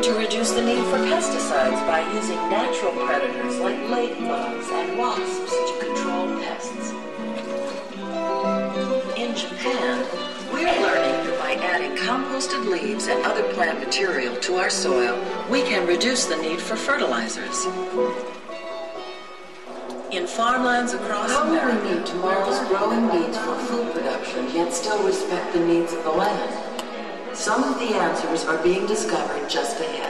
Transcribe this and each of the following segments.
to reduce the need for pesticides by using natural predators like ladybugs and wasps to control pests. In Japan, we are learning that by adding composted leaves and other plant material to our soil, we can reduce the need for fertilizers. In farmlands across America, how will we meet tomorrow's growing needs for food production, yet still respect the needs of the land? Some of the answers are being discovered just ahead.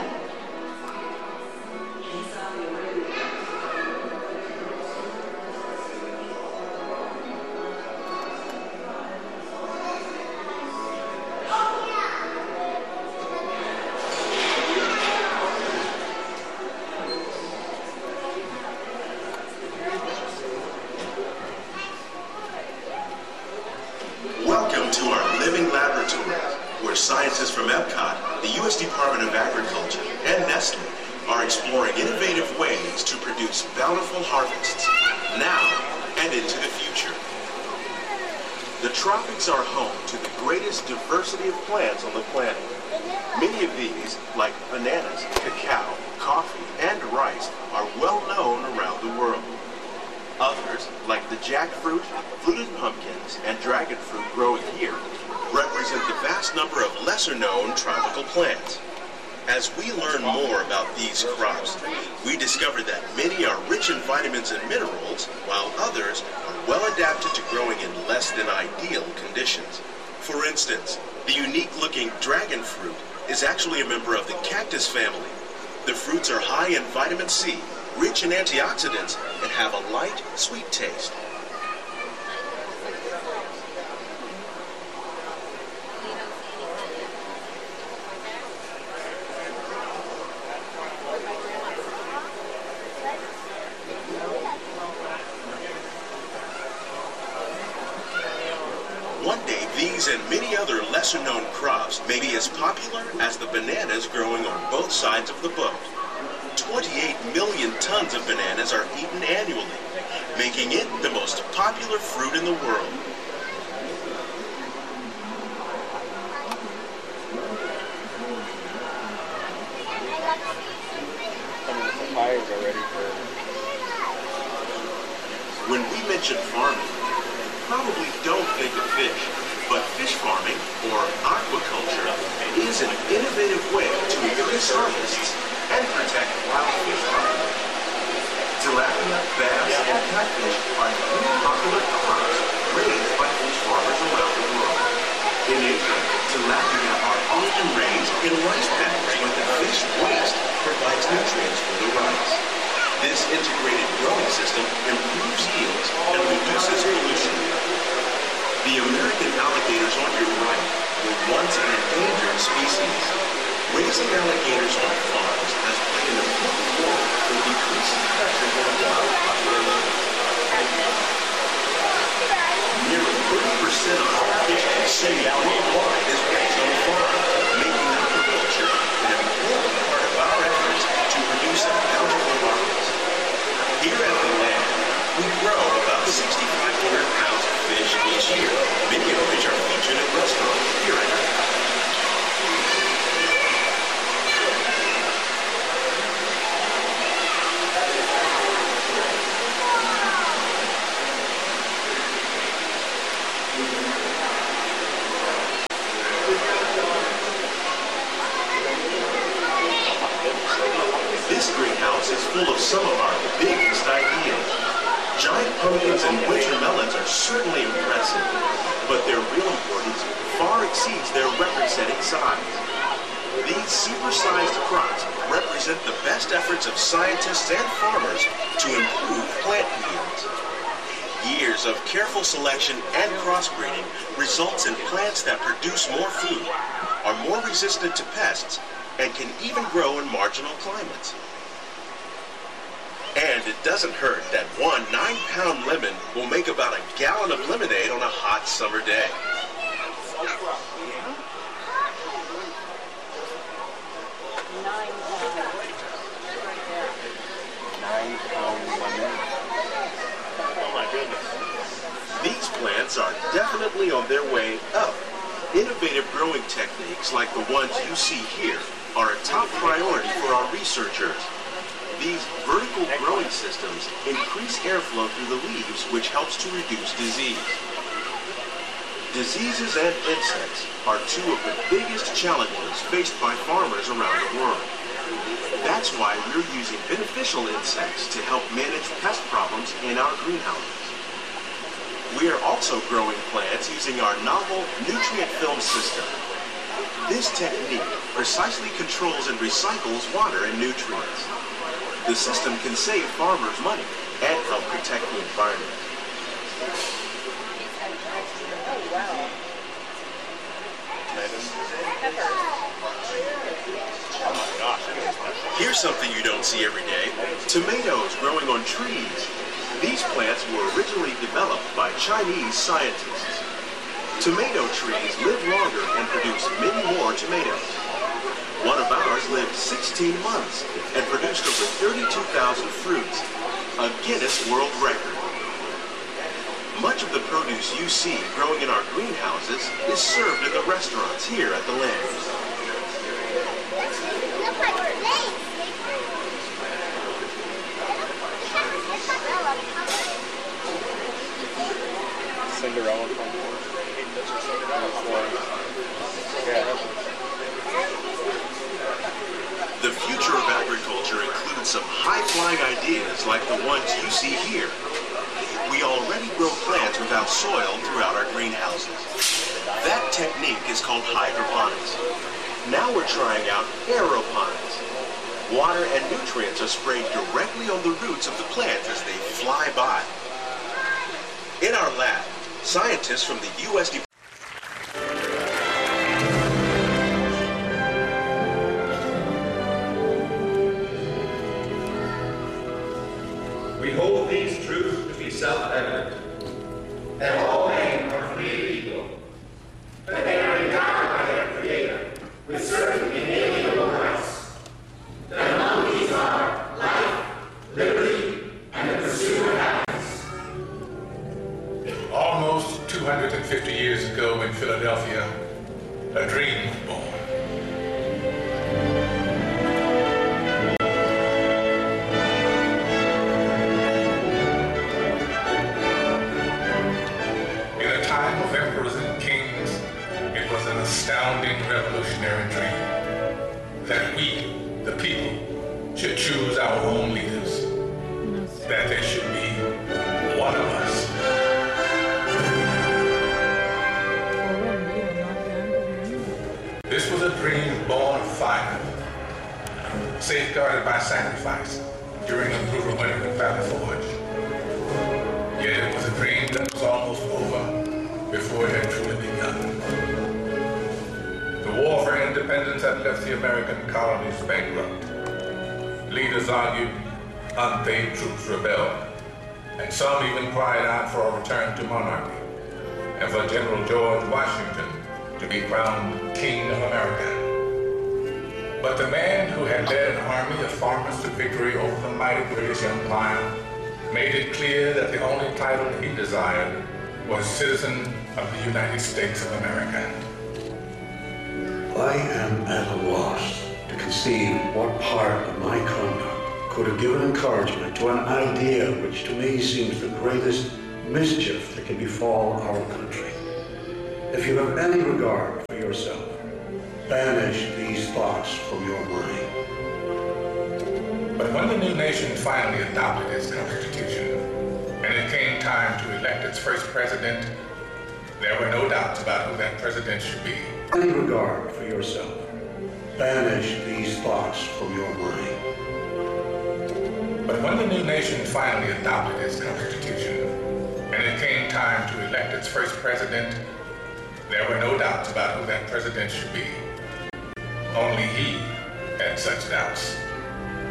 Welcome to our living laboratory, where scientists from Epcot, the U.S. Department of Agriculture, and Nestle are exploring innovative ways to produce bountiful harvests, now and into the future. The tropics are home to the greatest diversity of plants on the planet. Many of these, like bananas, cacao, coffee, and rice, are well known around the world. Others, like the jackfruit, fluted pumpkins, and dragon fruit growing here, represent the vast number of lesser-known tropical plants. As we learn more about these crops, we discover that many are rich in vitamins and minerals, while others are well adapted to growing in less than ideal conditions. For instance, the unique-looking dragon fruit is actually a member of the cactus family. The fruits are high in vitamin C, rich in antioxidants, and have a light, sweet taste. One day, these and many other lesser-known crops may be as popular as the bananas growing on both sides of the boat. 28 million tons of bananas are eaten annually, making it the most popular fruit in the world. When we mention farming, you probably don't think of fish, but fish farming, or aquaculture, is an innovative way to increase harvests and protect wild fish farming. Tilapia, bass, and catfish are three popular crops raised by fish farmers around the world. In Asia, tilapia are often raised in rice paddies where the fish waste provides nutrients for the rice. This integrated growing system improves yields and reduces pollution. The American alligators on your right were once an endangered species. Raising alligators on farms has played an important role in decreasing pressure on wild populations. Nearly 30% of all fish consumed worldwide is raised on farms, making aquaculture an important part of our efforts to produce a bountiful harvest. Here at the land, we grow about 6,500 pounds of fish each year, many of which are featured in restaurants here at Epcot. This greenhouse is full of some of our biggest ideas. Giant pumpkins and winter melons are certainly impressive, but their real importance far exceeds their record-setting size. These super-sized crops represent the best efforts of scientists and farmers to improve plant yields. Years of careful selection and crossbreeding results in plants that produce more food, are more resistant to pests, and can even grow in marginal climates. And it doesn't hurt that one 9-pound lemon will make about a gallon of lemonade on a hot summer day. These plants are definitely on their way up. Innovative growing techniques like the ones you see here are a top priority for our researchers. These vertical growing systems increase airflow through the leaves, which helps to reduce disease. Diseases and insects are two of the biggest challenges faced by farmers around the world. That's why we're using beneficial insects to help manage pest problems in our greenhouses. We are also growing plants using our novel nutrient film system. This technique precisely controls and recycles water and nutrients. The system can save farmers money and help protect the environment. Here's something you don't see every day. Tomatoes growing on trees. These plants were originally developed by Chinese scientists. Tomato trees live longer and produce many more tomatoes. One of ours lived 16 months and produced over 32,000 fruits, a Guinness World Record. Much of the produce you see growing in our greenhouses is served in the restaurants here at the Lambs. Cinderella. The future of agriculture includes some high-flying ideas like the ones you see here. We already grow plants without soil throughout our greenhouses. That technique is called hydroponics. Now we're trying out aeroponics. Water and nutrients are sprayed directly on the roots of the plants as they fly by. In our lab, scientists from the U.S. We hold these truths to be self-evident, that all men are created equal, that they are endowed by their Creator with certain inalienable rights, that among these are life, liberty, and the pursuit of happiness. Almost 250 years ago in Philadelphia, a dream was born. Astounding revolutionary dream that we, the people, should choose our own leaders, that there should be one of us. This was a dream born of fire, safeguarded by sacrifice during a brutal winter in Valley Forge. Yet it was a dream that was almost over before it had truly begun. The war for independence had left the American colonies bankrupt. Leaders argued, unpaid troops rebelled, and some even cried out for a return to monarchy, and for General George Washington to be crowned King of America. But the man who had led an army of farmers to victory over the mighty British Empire made it clear that the only title he desired was citizen of the United States of America. I am at a loss to conceive what part of my conduct could have given encouragement to an idea which to me seems the greatest mischief that can befall our country. If you have any regard for yourself, banish these thoughts from your mind. But when the new nation finally adopted its Constitution, and it came time to elect its first president, there were no doubts about who that president should be. Any regard for yourself, banish these thoughts from your mind. But when the new nation finally adopted its Constitution, and it came time to elect its first president, there were no doubts about who that president should be. Only he had such doubts.